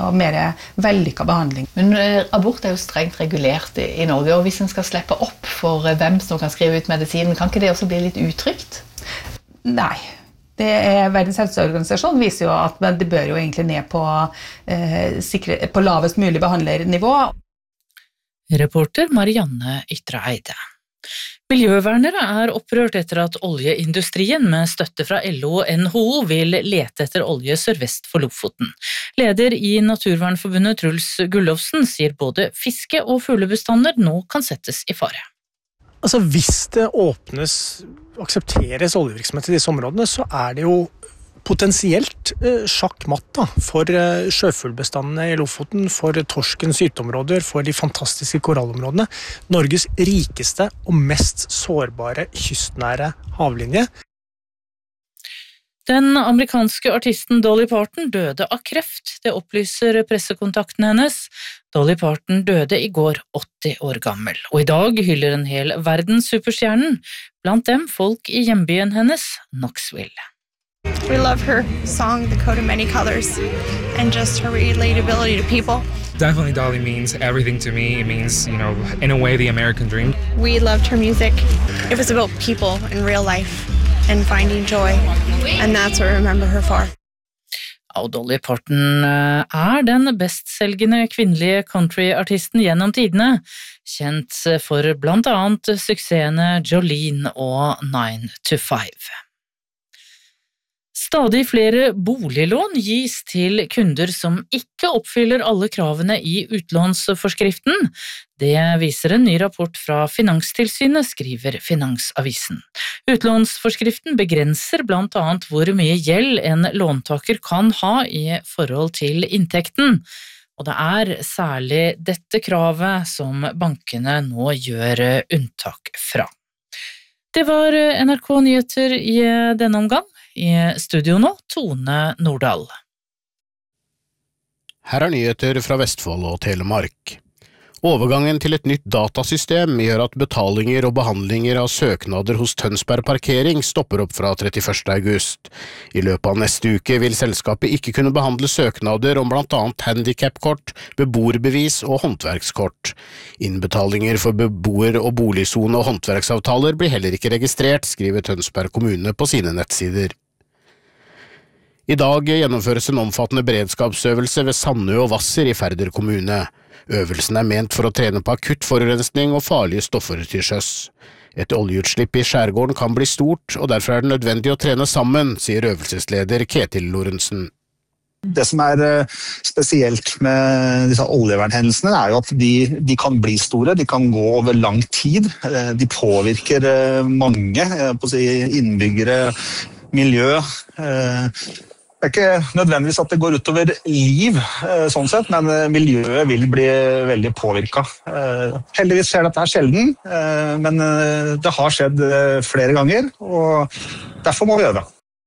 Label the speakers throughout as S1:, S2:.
S1: og mer vellykket behandling.
S2: Men abort jo strengt regulert i Norge, og hvis en skal slippe opp for hvem som kan skrive ut medisinen, kan ikke det også bli litt utrygt?
S1: Nei. Verdens helseorganisasjon viser jo at det bør jo egentlig ned på lavest mulig behandlernivå.
S3: Reporter Marianne Ytreeide. Miljøvernere opprørt etter at oljeindustrien med støtte fra LO og NHO vil lete etter olje sørvest for Lofoten. Leder i Naturvernforbundet Truls Gullovsen sier både fiske- og fuglebestander nå kan settes i fare.
S4: Altså hvis det aksepteres oljevirksomhet i disse områdene, så det jo potensielt sjakkmatt for sjøfuglbestandene i Lofoten, for torskens gyteområder, for de fantastiske korallområdene. Norges rikeste og mest sårbare kystnære havlinje.
S3: Den amerikanske artisten Dolly Parton døde av kreft, det opplyser pressekontakten hennes. Dolly Parton døde i går 80 år gammel, og i dag hyller en hel verden superstjernen, blant dem folk i hjembyen hennes, Knoxville.
S5: We love her song, The Coat of Many Colors, and just her relatability to people.
S6: Definitely Dolly means everything to me. It means, in a way, the American dream.
S5: We loved her music. It was about people in real life and finding joy, and that's what I remember her for.
S3: Og Dolly Parton den bestselgende kvinnelige countryartisten gjennom tidene, kjent for blant annet suksessene Jolene og 9 to 5. Stadig flere boliglån gis til kunder som ikke oppfyller alle kravene i utlånsforskriften. Det viser en ny rapport fra Finanstilsynet, skriver Finansavisen. Utlånsforskriften begrenser blant annet hvor mye gjeld en låntaker kan ha i forhold til inntekten, og det særlig dette kravet som bankene nå gjør unntak fra. Det var NRK Nyheter i denne omgang. I studio nå, Tone Nordahl.
S7: Her nyheter fra Vestfold og Telemark. Overgangen til et nytt datasystem gjør at betalinger og behandlinger av søknader hos Tønsberg Parkering stopper opp fra 31. august. I løpet av neste uke vil selskapet ikke kunne behandle søknader om blant annet handicapkort, beboerbevis og håndverkskort. Innbetalinger for beboer- og boligsone og håndverksavtaler blir heller ikke registrert, skriver Tønsberg kommune på sine nettsider. I dag gjennomføres en omfattende beredskapsøvelse ved Sandø og Hvasser i Færder kommune. Øvelsen ment for å trene på akutt forurensning og farlige stoffer til sjøs. Et oljeutslipp i skjærgården kan bli stort, og derfor det nødvendig å trene sammen, sier øvelsesleder Ketil Lorentzen.
S8: Det som spesielt med disse oljevernhendelsene jo at de kan bli store, de kan gå over lang tid, de påvirker mange innbyggere, miljø. Det ikke nødvendigvis at det går utover liv, sånn sett, men miljøet vil bli veldig påvirket. Heldigvis skjer dette sjelden, men det har skjedd flere ganger, og derfor må vi gjøre det.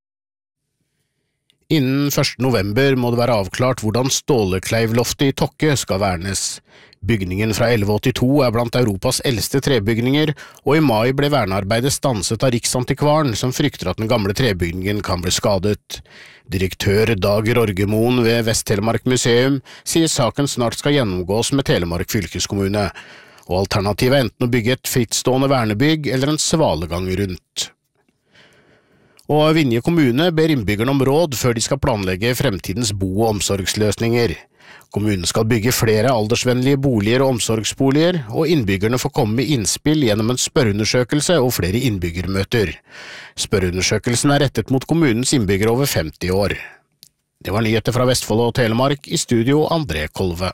S7: Innen 1. november må det være avklart hvordan Stålekleivloftet i Tokke skal vernes. Bygningen fra 1182 blant Europas eldste trebygninger, og i mai ble vernearbeidet stanset av Riksantikvaren, som frykter at den gamle trebygningen kan bli skadet. Direktør Dag Rorgemoen ved Vest-Telemark museum sier saken snart skal gjennomgås med Telemark fylkeskommune, og alternativet enten å bygge et frittstående vernebygg eller en svalegang rundt. Og Vinje kommune ber innbyggerne om råd før de skal planlegge fremtidens bo- og omsorgsløsninger. Kommunen skal bygge flere aldersvennlige boliger og omsorgsboliger, og innbyggerne får komme med innspill gjennom en spørreundersøkelse og flere innbyggermøter. Spørreundersøkelsen rettet mot kommunens innbyggere over 50 år. Det var nyheter fra Vestfold og Telemark, i studio André Kolve.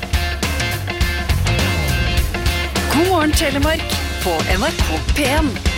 S9: God morgen Telemark på NRK P1.